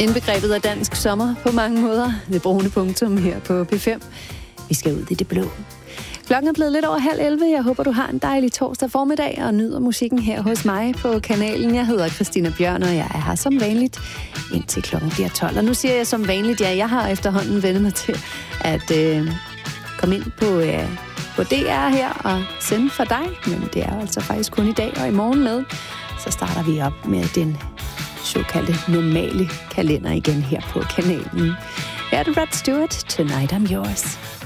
Indbegrebet af dansk sommer på mange måder. Det brune punktum her på P5. Vi skal ud i det blå. Klokken er blevet lidt over 10:30. Jeg håber, du har en dejlig torsdag formiddag og nyder musikken her hos mig på kanalen. Jeg hedder Christina Bjørn, og jeg er her som vanligt indtil klokken bliver 12. Og nu siger jeg som vanligt, ja, jeg har efterhånden vendt mig til at komme ind på DR her og sende for dig. Men det er altså faktisk kun i dag og i morgen med. Så starter vi op med den såkaldte normale kalender igen her på kanalen. Her er det Rod Stewart, Tonight I'm Yours.